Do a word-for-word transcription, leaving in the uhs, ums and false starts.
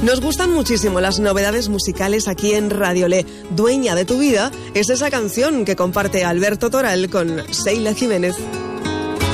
Nos gustan muchísimo las novedades musicales aquí en Radiolé. Dueña de tu vida es esa canción que comparte Alberto Toral con Sheila Jiménez.